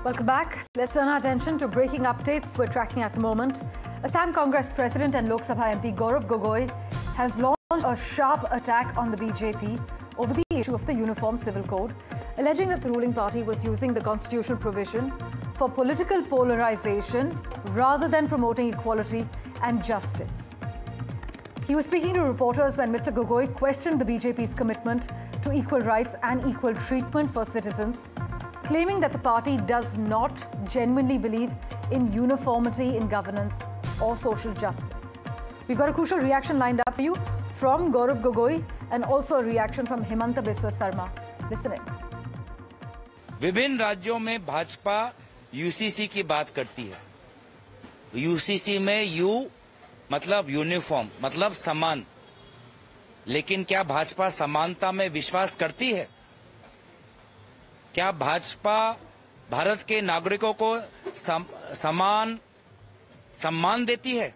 Welcome back. Let's turn our attention to breaking updates we're tracking at the moment. Assam Congress President and Lok Sabha MP Gaurav Gogoi has launched a sharp attack on the BJP over the issue of the Uniform Civil Code, alleging that the ruling party was using the constitutional provision for political polarization rather than promoting equality and justice. He was speaking to reporters when Mr. Gogoi questioned the BJP's commitment to equal rights and equal treatment for citizens, claiming that the party does not genuinely believe in uniformity in governance or social justice. We've got a crucial reaction lined up for you from Gaurav Gogoi and also a reaction from Himanta Biswa Sarma. Listen in. विभिन्न राज्यों में Bhajpa UCC की बात करती है। UCC में you मतलब uniform मतलब समान, लेकिन क्या भाजपा समानता में विश्वास करती है? क्या भाजपा भारत के नागरिकों को समान सम्मान देती है?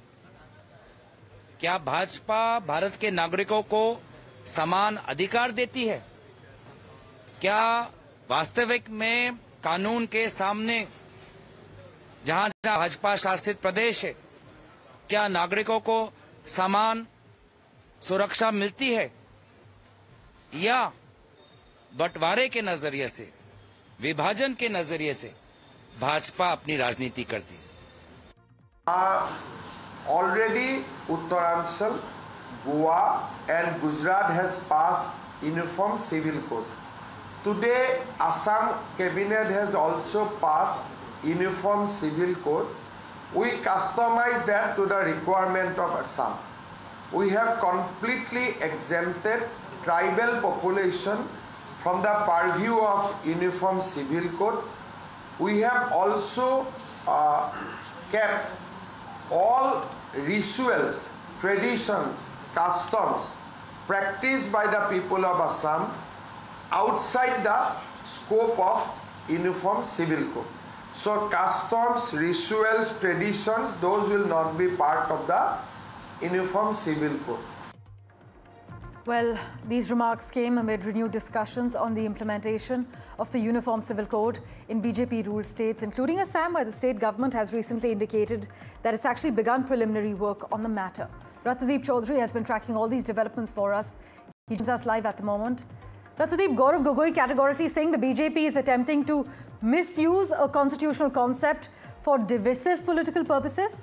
क्या भाजपा भारत के नागरिकों को समान अधिकार देती है? क्या वास्तविक में कानून के सामने जहां भाजपा शासित प्रदेश है, क्या नागरिकों को समान सुरक्षा मिलती है, या बंटवारे के नजरिए से, विभाजन के नजरिए से भाजपा अपनी राजनीति करती है? Already Uttaranchal, Goa and Gujarat has passed Uniform Civil Code. Today Assam Cabinet has also passed Uniform Civil Code. We customize that to the requirement of Assam. We have completely exempted tribal population from the purview of Uniform Civil Codes. We have also kept all rituals, traditions, customs practiced by the people of Assam outside the scope of Uniform Civil Code. So customs, rituals, traditions, those will not be part of the Uniform Civil Code. Well, these remarks came amid renewed discussions on the implementation of the Uniform Civil Code in BJP-ruled states, including Assam, where the state government has recently indicated that it's actually begun preliminary work on the matter. Rathadeep Chaudhary has been tracking all these developments for us. He joins us live at the moment. Rathadeep, Gaurav Gogoi categorically saying the BJP is attempting to misuse a constitutional concept for divisive political purposes.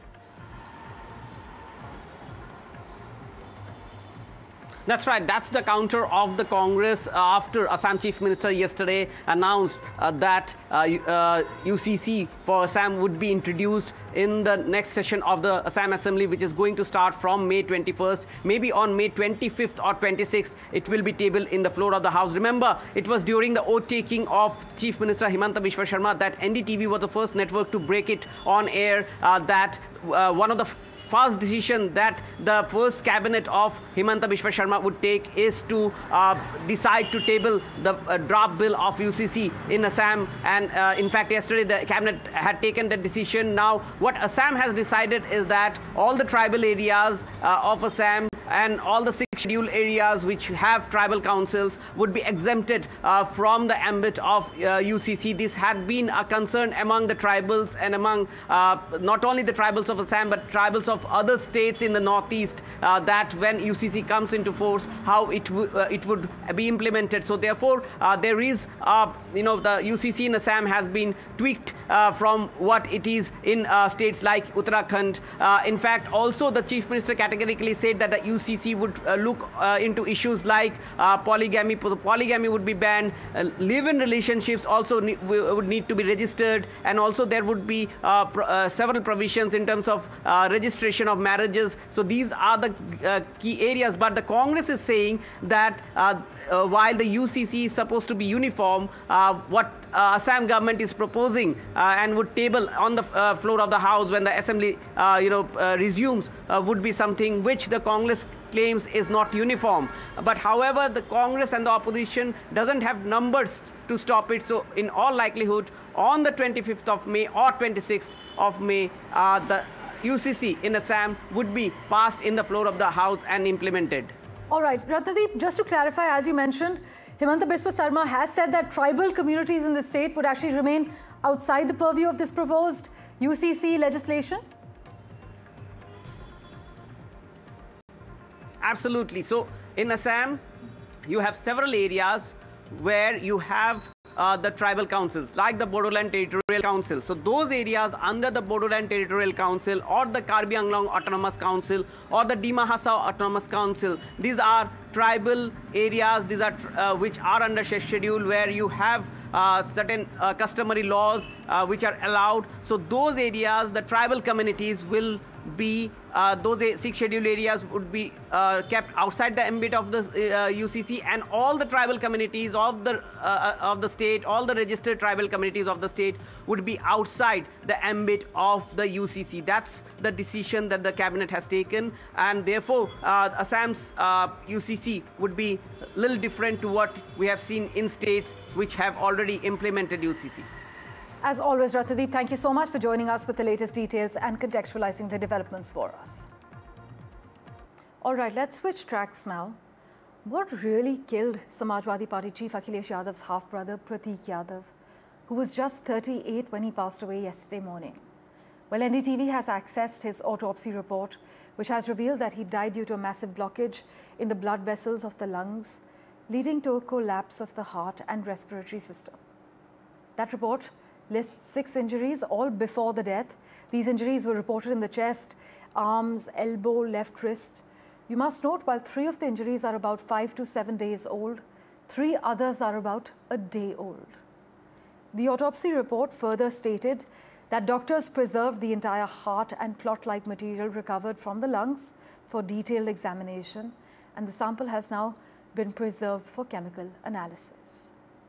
That's right. That's the counter of the Congress after Assam Chief Minister yesterday announced that UCC for Assam would be introduced in the next session of the Assam Assembly, which is going to start from May 21st. Maybe on May 25th or 26th, it will be tabled in the floor of the House. Remember, it was during the oath-taking of Chief Minister Himanta Biswa Sarma that NDTV was the first network to break it on air, that one of the first decision that the first cabinet of Himanta Biswa Sarma would take is to decide to table the draft bill of UCC in Assam. And in fact, yesterday the cabinet had taken that decision. Now, what Assam has decided is that all the tribal areas of Assam and all the 6 scheduled areas which have tribal councils would be exempted from the ambit of UCC. This had been a concern among the tribals and among not only the tribals of Assam but tribals of other states in the northeast, that when UCC comes into force, how it would be implemented. So therefore, there is, the UCC in Assam has been tweaked from what it is in states like Uttarakhand. In fact, also the Chief Minister categorically said that the UCC would look into issues like polygamy. Polygamy would be banned. Live-in relationships also would need to be registered, and also there would be several provisions in terms of registration of marriages. So these are the key areas. But the Congress is saying that while the UCC is supposed to be uniform, what Assam government is proposing and would table on the floor of the House when the Assembly resumes would be something which the Congress claims is not uniform. But however, the Congress and the opposition doesn't have numbers to stop it. So in all likelihood, on the 25th of May or 26th of May, the UCC in Assam would be passed in the floor of the House and implemented. All right, Rathadeep, just to clarify, as you mentioned, Himanta Biswa Sarma has said that tribal communities in the state would actually remain outside the purview of this proposed UCC legislation. Absolutely. So in Assam, you have several areas where you have the tribal councils, like the Bodoland Territorial Council. So those areas under the Bodoland Territorial Council or the Karbi Anglong Autonomous Council or the Dima Hasao Autonomous Council, these are tribal areas, these are which are under schedule, where you have certain customary laws which are allowed. So those areas, the tribal communities will be, those 6 scheduled areas would be kept outside the ambit of the UCC, and all the tribal communities of the state, all the registered tribal communities of the state would be outside the ambit of the UCC. That's the decision that the cabinet has taken, and therefore Assam's UCC would be a little different to what we have seen in states which have already implemented UCC. As always, Ratnadeep, thank you so much for joining us with the latest details and contextualizing the developments for us. All right, let's switch tracks now. What really killed Samajwadi Party Chief Akhilesh Yadav's half-brother Prateek Yadav, who was just 38 when he passed away yesterday morning? Well, NDTV has accessed his autopsy report, which has revealed that he died due to a massive blockage in the blood vessels of the lungs, leading to a collapse of the heart and respiratory system. That report lists 6 injuries, all before the death. These injuries were reported in the chest, arms, elbow, left wrist. You must note, while 3 of the injuries are about 5 to 7 days old, 3 others are about a day old. The autopsy report further stated that doctors preserved the entire heart and clot-like material recovered from the lungs for detailed examination, and the sample has now been preserved for chemical analysis.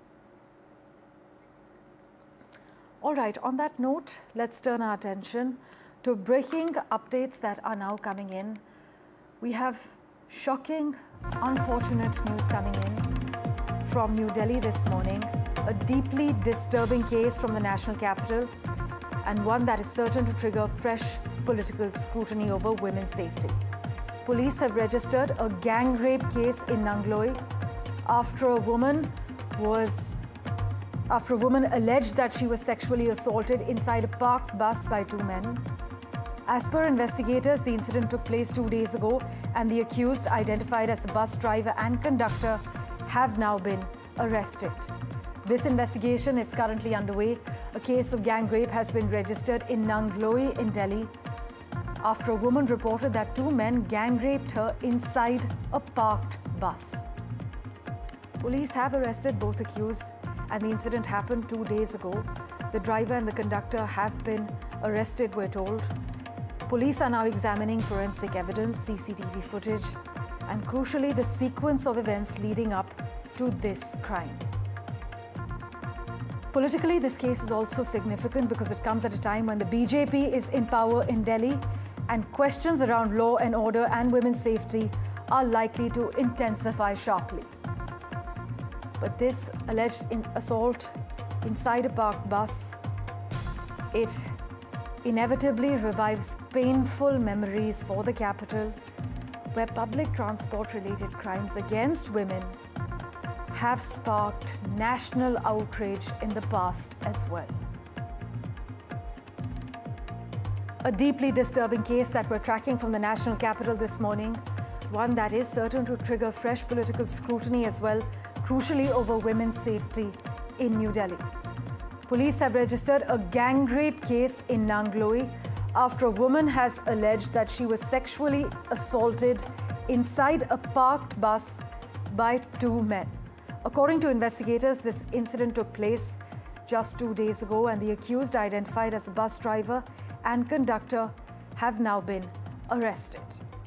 All right, on that note, let's turn our attention to breaking updates that are now coming in. We have shocking, unfortunate news coming in from New Delhi this morning, a deeply disturbing case from the national capital, and one that is certain to trigger fresh political scrutiny over women's safety. Police have registered a gang rape case in Nangloi after a woman alleged that she was sexually assaulted inside a parked bus by 2 men. As per investigators, the incident took place 2 days ago, and the accused, identified as the bus driver and conductor, have now been arrested. This investigation is currently underway. A case of gang rape has been registered in Nangloi in Delhi after a woman reported that 2 men gang raped her inside a parked bus. Police have arrested both accused, and the incident happened 2 days ago. The driver and the conductor have been arrested, we're told. Police are now examining forensic evidence, CCTV footage, and crucially, the sequence of events leading up to this crime. Politically, this case is also significant because it comes at a time when the BJP is in power in Delhi, and questions around law and order and women's safety are likely to intensify sharply. But this alleged assault inside a parked bus, it inevitably revives painful memories for the capital, where public transport-related crimes against women have sparked national outrage in the past as well. A deeply disturbing case that we're tracking from the national capital this morning, one that is certain to trigger fresh political scrutiny as well, crucially over women's safety in New Delhi. Police have registered a gang rape case in Nangloi after a woman has alleged that she was sexually assaulted inside a parked bus by 2 men. According to investigators, this incident took place just 2 days ago, and the accused, identified as the bus driver and conductor, have now been arrested.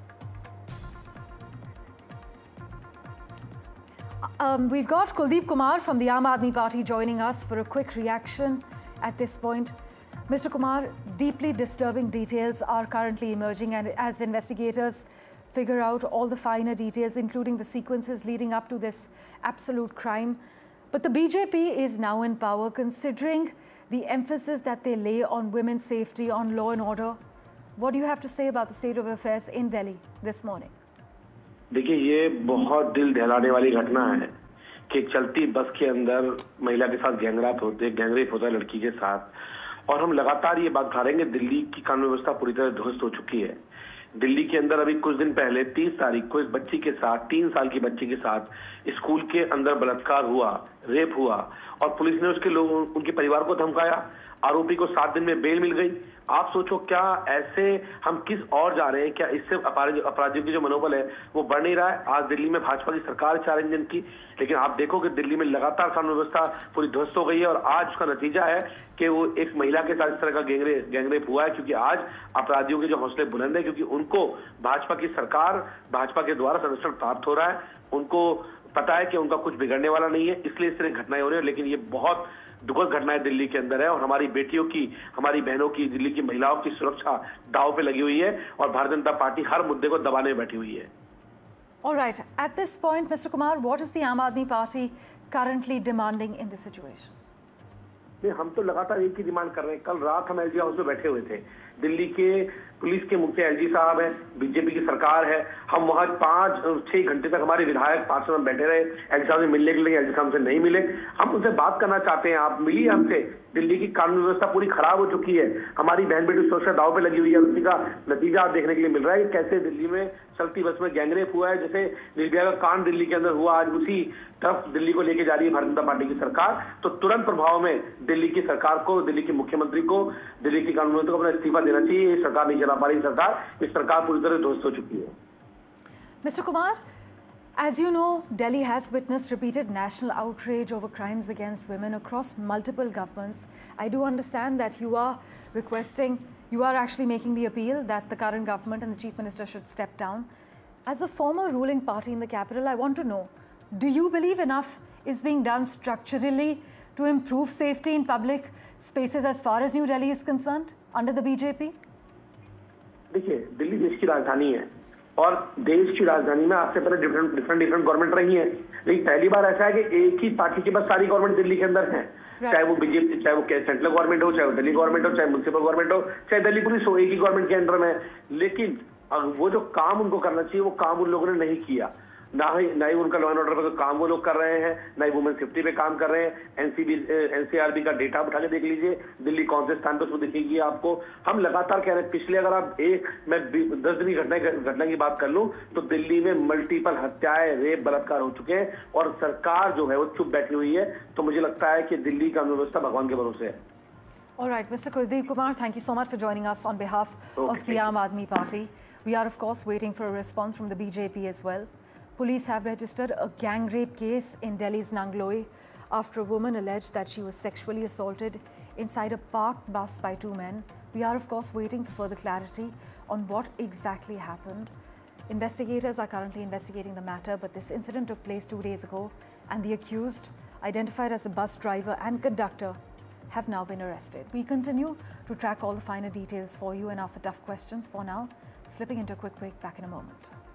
We've got Kuldeep Kumar from the Aam Aadmi Party joining us for a quick reaction at this point. Mr. Kumar, deeply disturbing details are currently emerging, and as investigators figure out all the finer details, including the sequences leading up to this absolute crime. But the BJP is now in power, considering the emphasis that they lay on women's safety, on law and order. What do you have to say about the state of affairs in Delhi this morning? देखिए, ये बहुत दिल दहलाने वाली घटना है कि चलती बस के अंदर महिला के साथ गैंगरेप होता है लड़की के साथ, और हम लगातार ये बात उठा रहे हैं कि दिल्ली की कानून व्यवस्था पूरी तरह ध्वस्त हो चुकी है। दिल्ली के अंदर अभी कुछ दिन पहले 30 तारीख को इस बच्ची के साथ, 3 साल की बच्ची के साथ स्कूल के अंदर बलात्कार हुआ, रेप हुआ, और पुलिस ने उनके परिवार को धमकाया। आरोपी को 7 दिन में बेल मिल गई। आप सोचो, क्या ऐसे हम किस और जा रहे हैं? क्या इससे अपराधियों की जो मनोबल है वो बढ़ नहीं रहा है? आज दिल्ली में भाजपा की सरकार 4 इंजन की, लेकिन आप देखो कि दिल्ली में लगातार कानून व्यवस्था पूरी ध्वस्त हो गई है, और आज उसका नतीजा है कि वो एक महिला के साथ इस तरह का गैंगरेप हुआ है, क्योंकि आज अपराधियों के जो हौसले बुलंद है, क्योंकि उनको भाजपा की सरकार, भाजपा के द्वारा संरक्षण प्राप्त हो रहा है, उनको पता है कि उनका कुछ बिगड़ने वाला नहीं है, इसलिए इस तरह घटनाएं हो रही है। लेकिन ये बहुत दुखद घटनाएं दिल्ली के अंदर है, और हमारी बेटियों की, हमारी बहनों की, दिल्ली की महिलाओं की सुरक्षा दांव पे लगी हुई है, और भारतीय जनता पार्टी हर मुद्दे को दबाने में बैठी हुई है। All right. At this point, Mr. Kumar, what is the Aam Aadmi Party currently demanding in this situation? नहीं, हम तो लगातार एक ही डिमांड कर रहे हैं। कल रात हम एलजी हाउस में बैठे हुए थे। दिल्ली के पुलिस के मुख्य एलजी साहब हैं, बीजेपी की सरकार है, हम वहां 5-6 घंटे तक हमारे विधायक पार्षद में बैठे रहे। एलजी साहब से मिलने के लिए एलजी साहब से नहीं मिले। हम उनसे बात करना चाहते हैं, आप मिलिए हमसे। दिल्ली की कानून व्यवस्था पूरी खराब हो चुकी है, हमारी बहन बेटी सुरक्षा दाव पे लगी हुई है। उसी का नतीजा आप देखने के लिए मिल रहा है कि कैसे दिल्ली में चलती बस में गैंगरेप हुआ है। जैसे निर्भया का कांड दिल्ली के अंदर हुआ, आज उसी तरफ दिल्ली को लेके जा रही है भारतीय जनता पार्टी की सरकार। तो तुरंत प्रभाव में दिल्ली की सरकार को, दिल्ली के मुख्यमंत्री को, दिल्ली की कानून व्यवस्था को अपना इस्तीफा देना चाहिए। ये सरकार नहीं चला पा रही, इस सरकार पूरी तरह ध्वस्त हो चुकी है। Mr. Kumar, as you know, Delhi has witnessed repeated national outrage over crimes against women across multiple governments. I do understand that you are actually making the appeal that the current government and the Chief Minister should step down. As a former ruling party in the capital, I want to know, do you believe enough is being done structurally to improve safety in public spaces as far as New Delhi is concerned under the BJP? देखिए, दिल्ली देश की राजधानी है, और देश की राजधानी में आज से पहले डिफरेंट गवर्नमेंट रही है, लेकिन पहली बार ऐसा है कि एक ही पार्टी की बस सारी गवर्नमेंट दिल्ली के अंदर है। चाहे वो बीजेपी, चाहे वो सेंट्रल गवर्नमेंट हो, चाहे वो दिल्ली गवर्नमेंट हो, चाहे म्युनिसिपल गवर्नमेंट हो, चाहे दिल्ली पुलिस हो, एक ही गवर्नमेंट के अंडर में। लेकिन वो जो काम उनको करना चाहिए वो काम उन लोगों ने नहीं किया। ना ही उनका लॉ एंड ऑर्डर पर काम वो लोग कर रहे हैं, ना ही वुमेन सेफ्टी पे काम कर रहे हैं। एनसीआरबी का डेटा उठा के देख लीजिए, दिल्ली कौन से स्थान पर उसको दिखेगी आपको। हम लगातार कह रहे हैं, पिछले अगर आप 10 दिन की घटना की बात कर लूं तो दिल्ली में मल्टीपल हत्याएं, रेप, बलात्कार हो चुके हैं, और सरकार जो है वो चुप बैठी हुई है। तो मुझे लगता है कि दिल्ली का व्यवस्था भगवान के भरोसे है। All right, Mr. Kuldeep Kumar, thank you so much for joining us on behalf of the Aam Aadmi Party. We are, of course, waiting for a response from the BJP as well. Police have registered a gang rape case in Delhi's Nangloi after a woman alleged that she was sexually assaulted inside a parked bus by 2 men. We are, of course, waiting for further clarity on what exactly happened. Investigators are currently investigating the matter, but this incident took place 2 days ago, and the accused, identified as the bus driver and conductor, have now been arrested. We continue to track all the finer details for you and ask the tough questions. For now, slipping into a quick break, back in a moment.